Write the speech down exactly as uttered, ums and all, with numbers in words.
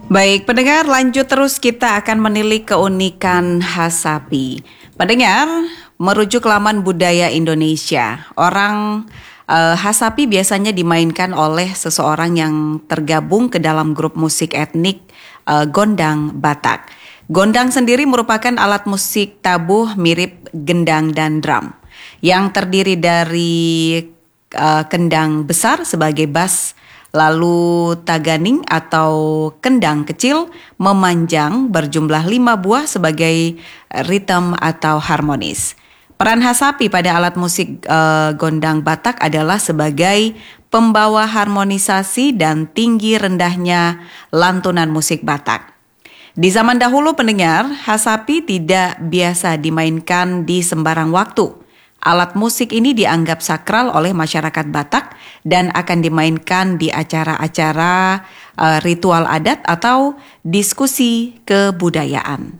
Baik, pendengar, lanjut terus kita akan menilik keunikan khas sapi. Pendengar, merujuk laman budaya Indonesia, orang eh, khas sapi biasanya dimainkan oleh seseorang yang tergabung ke dalam grup musik etnik eh, Gondang Batak. Gondang sendiri merupakan alat musik tabuh mirip gendang dan drum yang terdiri dari uh, kendang besar sebagai bass, lalu taganing atau kendang kecil memanjang berjumlah lima buah sebagai ritme atau harmonis. Peran khas sapi pada alat musik uh, Gondang Batak adalah sebagai pembawa harmonisasi dan tinggi rendahnya lantunan musik Batak. Di zaman dahulu pendengar, khas sapi tidak biasa dimainkan di sembarang waktu. Alat musik ini dianggap sakral oleh masyarakat Batak dan akan dimainkan di acara-acara uh, ritual adat atau diskusi kebudayaan.